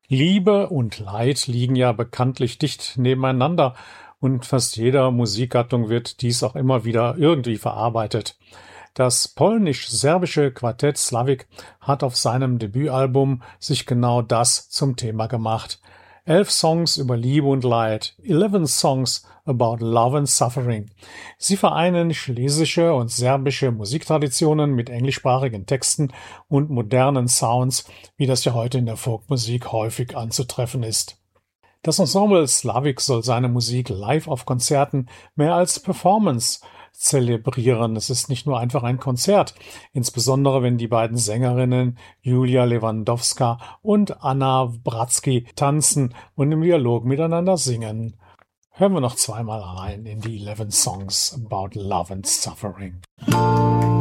Liebe und Leid liegen ja bekanntlich dicht nebeneinander und fast jeder Musikgattung wird dies auch immer wieder irgendwie verarbeitet. Das polnisch-serbische Quartett Slavik hat auf seinem Debütalbum sich genau das zum Thema gemacht. 11 Songs über Liebe und Leid, 11 Songs about love and suffering. Sie vereinen schlesische und serbische Musiktraditionen mit englischsprachigen Texten und modernen Sounds, wie das ja heute in der Folkmusik häufig anzutreffen ist. Das Ensemble Slavik soll seine Musik live auf Konzerten mehr als Performance zelebrieren. Es ist nicht nur einfach ein Konzert, insbesondere wenn die beiden Sängerinnen Julia Lewandowska und Anna Bratzky tanzen und im Dialog miteinander singen. Hören wir noch zweimal rein in die 11 Songs about love and suffering.